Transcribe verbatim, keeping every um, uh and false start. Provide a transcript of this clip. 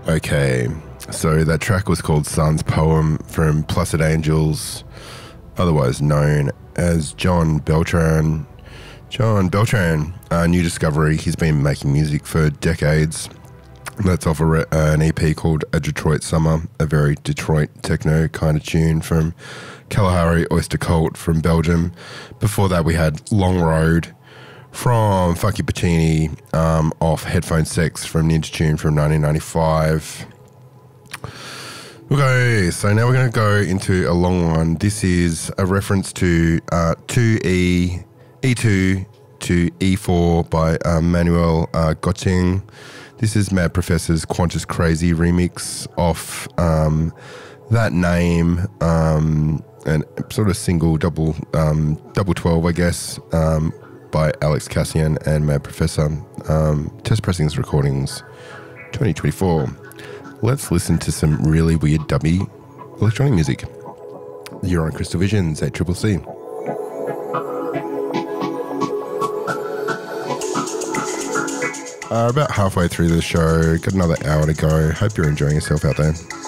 Okay, so that track was called Sun's Poem from Placid Angels, otherwise known as John Beltran. John Beltran, a new discovery. He's been making music for decades. That's off a re- uh, an E P called A Detroit Summer, a very Detroit techno kind of tune from Kalahari Oyster Cult from Belgium. Before that, we had Long Road from Funky Pacini, um, off Headphone Sex from Ninja Tune from nineteen ninety-five. Okay, so now we're going to go into a long one. This is a reference to uh, two E, E two to E four by uh, Manuel uh, Gotting. This is Mad Professor's Qantas Crazy remix off um, that name, um, and sort of single double um, double twelve, I guess, um, by Alex Cassian and Mad Professor. Um, Test Pressings Recordings, twenty twenty-four. Let's listen to some really weird dubby electronic music. You're on Crystal Visions at Triple C. Uh, about halfway through the show, got another hour to go. Hope you're enjoying yourself out there.